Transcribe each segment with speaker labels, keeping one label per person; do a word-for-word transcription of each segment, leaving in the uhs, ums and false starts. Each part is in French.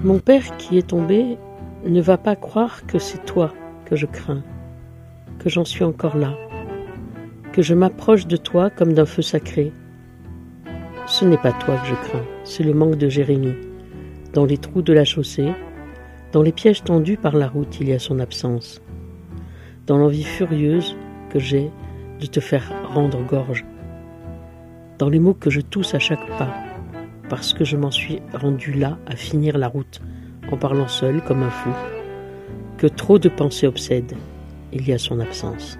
Speaker 1: Mon père qui est tombé ne va pas croire que c'est toi que je crains, que j'en suis encore là, que je m'approche de toi comme d'un feu sacré. Ce n'est pas toi que je crains, c'est le manque de Jérémie. Dans les trous de la chaussée, dans les pièges tendus par la route, il y a son absence. Dans l'envie furieuse que j'ai de te faire rendre gorge. Dans les mots que je tousse à chaque pas, parce que je m'en suis rendu là à finir la route, en parlant seul comme un fou, que trop de pensées obsèdent, il y a son absence.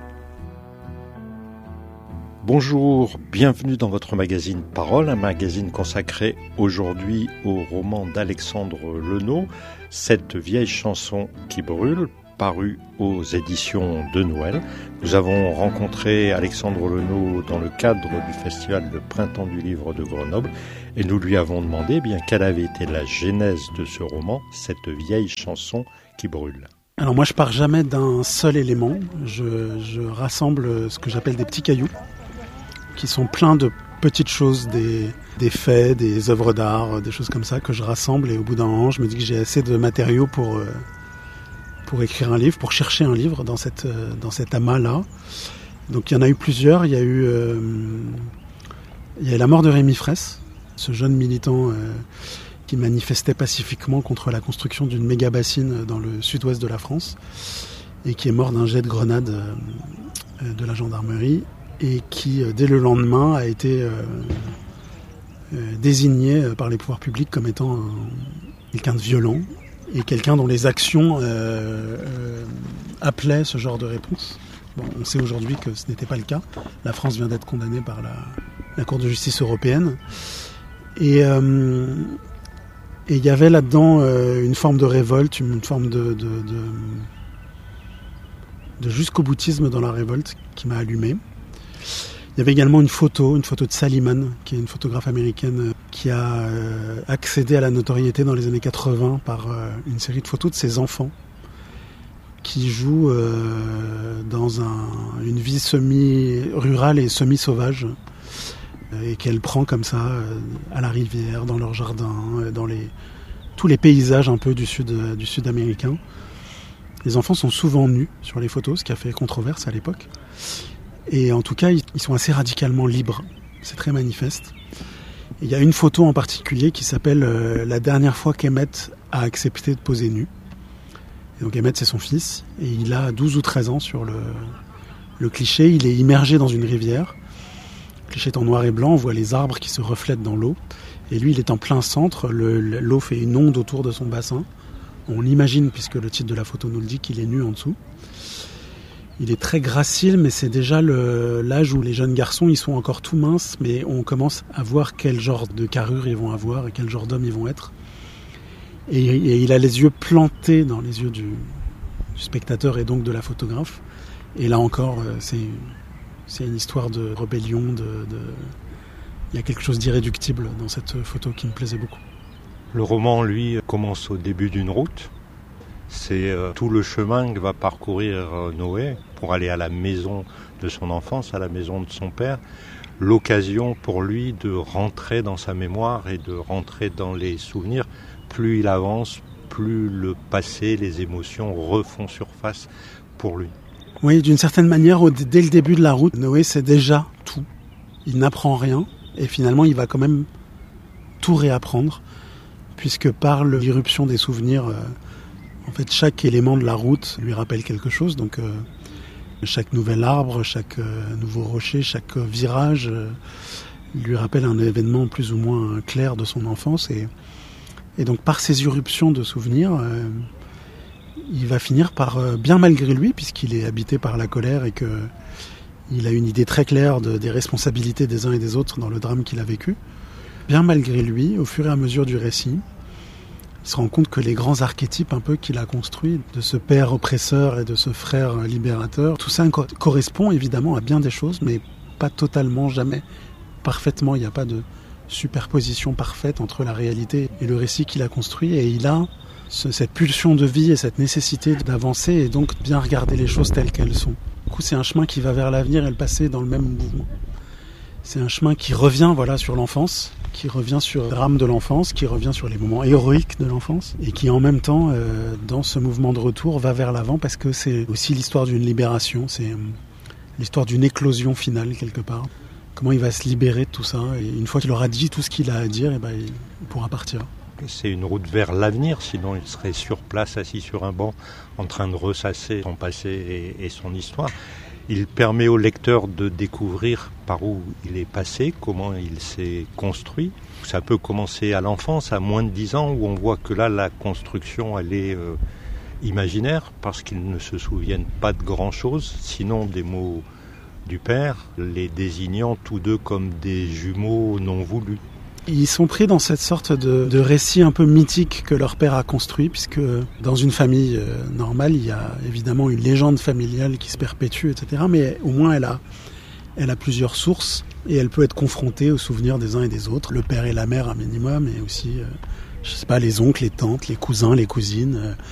Speaker 2: Bonjour, bienvenue dans votre magazine Parole, un magazine consacré aujourd'hui au roman d'Alexandre Lenot, Cette vieille chanson qui brûle, paru aux éditions de Noël. Nous avons rencontré Alexandre Lenot dans le cadre du festival de Printemps du Livre de Grenoble et nous lui avons demandé eh bien, quelle avait été la genèse de ce roman, Cette vieille chanson qui brûle.
Speaker 3: Alors moi je pars jamais d'un seul élément, je, je rassemble ce que j'appelle des petits cailloux qui sont pleins de petites choses, des, des faits, des œuvres d'art, des choses comme ça que je rassemble et au bout d'un moment je me dis que j'ai assez de matériaux pour, euh, pour écrire un livre, pour chercher un livre dans, cette, euh, dans cet amas-là. Donc il y en a eu plusieurs, il y a eu, euh, il y a eu la mort de Rémi Fraisse, ce jeune militant euh, qui manifestait pacifiquement contre la construction d'une méga bassine dans le sud-ouest de la France et qui est mort d'un jet de grenade euh, de la gendarmerie et qui, dès le lendemain, a été euh, euh, désigné par les pouvoirs publics comme étant un, quelqu'un de violent et quelqu'un dont les actions euh, euh, appelaient ce genre de réponse. Bon, on sait aujourd'hui que ce n'était pas le cas. La France vient d'être condamnée par la, la Cour de justice européenne. Et euh, et il y avait là-dedans euh, une forme de révolte, une forme de, de, de, de jusqu'au boutisme dans la révolte qui m'a allumé. Il y avait également une photo, une photo de Sally Mann, qui est une photographe américaine qui a euh, accédé à la notoriété dans les années quatre-vingts par euh, une série de photos de ses enfants qui jouent euh, dans un, une vie semi-rurale et semi-sauvage euh, et qu'elle prend comme ça euh, à la rivière, dans leur jardin, euh, dans les, tous les paysages un peu du sud, euh, du sud américain. Les enfants sont souvent nus sur les photos, ce qui a fait controverse à l'époque. Et en tout cas, ils sont assez radicalement libres. C'est très manifeste. Et il y a une photo en particulier qui s'appelle euh, « La dernière fois qu'Emmett a accepté de poser nu ». Et donc Emmett, c'est son fils. Et il a douze ou treize ans sur le, le cliché. Il est immergé dans une rivière. Le cliché est en noir et blanc. On voit les arbres qui se reflètent dans l'eau. Et lui, il est en plein centre. Le, l'eau fait une onde autour de son bassin. On l'imagine, puisque le titre de la photo nous le dit, qu'il est nu en dessous. Il est très gracile, mais c'est déjà le, l'âge où les jeunes garçons, ils sont encore tout minces, mais on commence à voir quel genre de carrure ils vont avoir et quel genre d'homme ils vont être. Et, et il a les yeux plantés dans les yeux du, du spectateur et donc de la photographe. Et là encore, c'est, c'est une histoire de rébellion, de, de... il y a quelque chose d'irréductible dans cette photo qui me plaisait beaucoup.
Speaker 2: Le roman, lui, commence au début d'une route. C'est euh, tout le chemin que va parcourir euh, Noé pour aller à la maison de son enfance, à la maison de son père. L'occasion pour lui de rentrer dans sa mémoire et de rentrer dans les souvenirs. Plus il avance, plus le passé, les émotions refont surface pour lui.
Speaker 3: Oui, d'une certaine manière, au, dès le début de la route, Noé sait déjà tout. Il n'apprend rien et finalement il va quand même tout réapprendre puisque par l'irruption des souvenirs... Euh, En fait, chaque élément de la route lui rappelle quelque chose. Donc, euh, chaque nouvel arbre, chaque euh, nouveau rocher, chaque euh, virage euh, lui rappelle un événement plus ou moins clair de son enfance. Et, et donc, par ces irruptions de souvenirs, euh, il va finir par, euh, bien malgré lui, puisqu'il est habité par la colère et qu'il a une idée très claire de, des responsabilités des uns et des autres dans le drame qu'il a vécu, bien malgré lui, au fur et à mesure du récit, il se rend compte que les grands archétypes un peu qu'il a construits, de ce père oppresseur et de ce frère libérateur, tout ça co- correspond évidemment à bien des choses, mais pas totalement, jamais parfaitement. Il n'y a pas de superposition parfaite entre la réalité et le récit qu'il a construit. Et il a ce, cette pulsion de vie et cette nécessité d'avancer et donc de bien regarder les choses telles qu'elles sont. Du coup, c'est un chemin qui va vers l'avenir et le passé dans le même mouvement. C'est un chemin qui revient voilà, sur l'enfance, qui revient sur le drame de l'enfance, qui revient sur les moments héroïques de l'enfance, et qui en même temps, euh, dans ce mouvement de retour, va vers l'avant, parce que c'est aussi l'histoire d'une libération, c'est euh, l'histoire d'une éclosion finale, quelque part. Comment il va se libérer de tout ça, et une fois qu'il aura dit tout ce qu'il a à dire, et ben, il pourra partir.
Speaker 2: C'est une route vers l'avenir, sinon il serait sur place, assis sur un banc, en train de ressasser son passé et, et son histoire. Il permet au lecteur de découvrir par où il est passé, comment il s'est construit. Ça peut commencer à l'enfance, à moins de dix ans, où on voit que là, la construction, elle est euh, imaginaire, parce qu'ils ne se souviennent pas de grand-chose, sinon des mots du père, les désignant tous deux comme des jumeaux non voulus.
Speaker 3: Ils sont pris dans cette sorte de, de récit un peu mythique que leur père a construit, puisque dans une famille euh, normale, il y a évidemment une légende familiale qui se perpétue, et cetera. Mais au moins, elle a, elle a plusieurs sources et elle peut être confrontée aux souvenirs des uns et des autres. Le père et la mère, un minimum, et aussi, euh, je sais pas, les oncles, les tantes, les cousins, les cousines, euh,